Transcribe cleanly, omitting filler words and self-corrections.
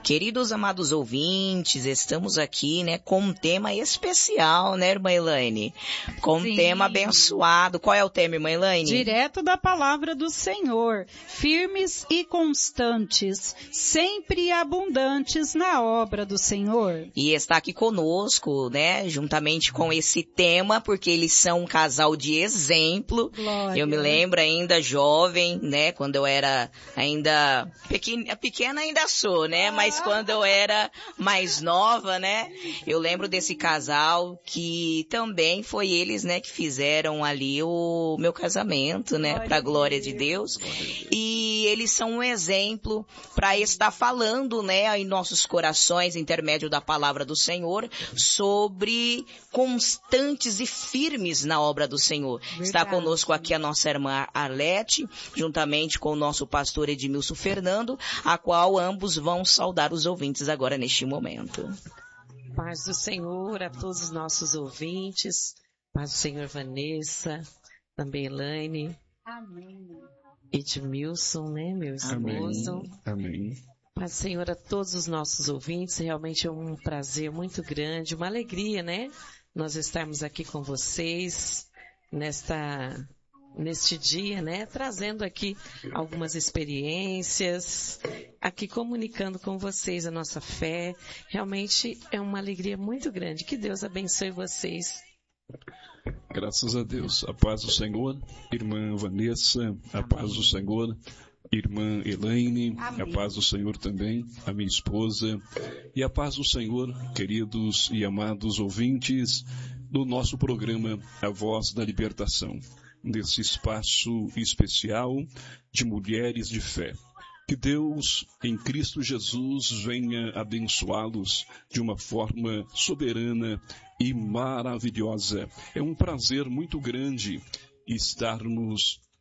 Queridos amados ouvintes, estamos aqui, né, com um tema especial, né, irmã Elaine? Com um tema abençoado. Qual é o tema, irmã Elaine? Direto da palavra do Senhor, firmes e constantes, sempre abundantes na obra do Senhor. E está aqui conosco, né, juntamente com esse tema, porque eles são um casal de exemplo. Glória. Eu me lembro ainda jovem, né, quando eu era ainda pequena ainda sou, né, mas quando eu era mais nova, né, eu lembro desse casal que também foi eles, né, que fizeram ali o meu casamento, né, para a glória de Deus. E eles são um exemplo para estar falando, né, em nossos corações, intermédio da palavra do Senhor, sobre constantes e firmes na obra do Senhor. Verdade. Está conosco aqui a nossa irmã Arlete, juntamente com o nosso pastor Edmilson Fernando, a qual ambos vão saudar os ouvintes agora neste momento. Paz do Senhor a todos os nossos ouvintes, paz do Senhor Vanessa, também Elaine, Amém. Edmilson, né, meu esposo. Amém. Paz do Senhor a todos os nossos ouvintes, realmente é um prazer muito grande, uma alegria, né, nós estarmos aqui com vocês neste dia, né, trazendo aqui algumas experiências, aqui comunicando com vocês a nossa fé. Realmente é uma alegria muito grande. Que Deus abençoe vocês. Graças a Deus. A paz do Senhor, irmã Vanessa, a paz do Senhor, irmã Elaine, a paz do Senhor também, a minha esposa, e a paz do Senhor, queridos e amados ouvintes do nosso programa A Voz da Libertação, nesse espaço especial de mulheres de fé. Que Deus, em Cristo Jesus, venha abençoá-los de uma forma soberana e maravilhosa. É um prazer muito grande estarmos